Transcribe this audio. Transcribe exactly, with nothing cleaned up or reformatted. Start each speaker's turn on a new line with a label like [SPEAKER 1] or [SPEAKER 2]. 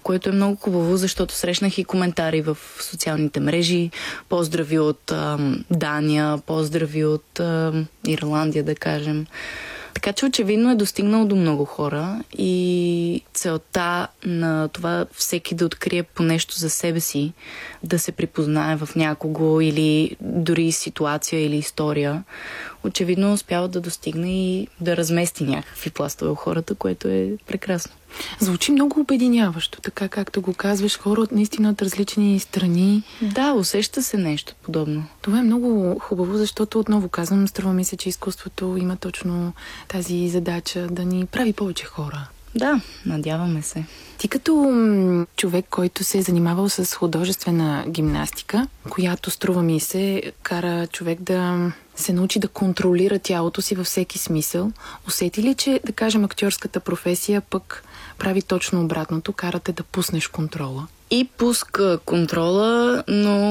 [SPEAKER 1] което е много хубаво, защото срещнах и коментари в социалните мрежи. Поздрави от ам, Дания, поздрави от ам, Ирландия, да кажем. Така че очевидно е достигнал до много хора и целта на това всеки да открие по нещо за себе си, да се припознае в някого или дори ситуация или история, очевидно успява да достигне и да размести някакви пластове у хората, което е прекрасно.
[SPEAKER 2] Звучи много обединяващо, така както го казваш, хора от наистина от различни страни.
[SPEAKER 1] Да, усеща се нещо подобно.
[SPEAKER 2] Това е много хубаво, защото отново казвам, струва ми се, че изкуството има точно тази задача да ни прави повече хора.
[SPEAKER 1] Да, надяваме се.
[SPEAKER 2] Ти като м- човек, който се е занимавал с художествена гимнастика, която струва ми се, кара човек да се научи да контролира тялото си във всеки смисъл, усети ли, че, да кажем, актьорската професия пък прави точно обратното, карате да пуснеш контрола?
[SPEAKER 1] И пуска контрола, но